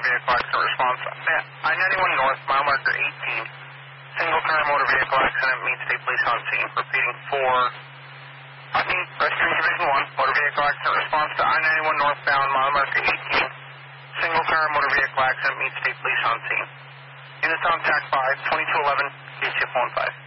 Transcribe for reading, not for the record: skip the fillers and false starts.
vehicle accident response. I-91 North, mile marker 18. Single car motor vehicle accident meets state police on scene. Repeating 4. Putney, Rescue Division 1, motor vehicle accident response to I-91 northbound, mile marker 18. Single car motor vehicle accident meets state police on scene. Units on TAC 5, 2211, KCF 15.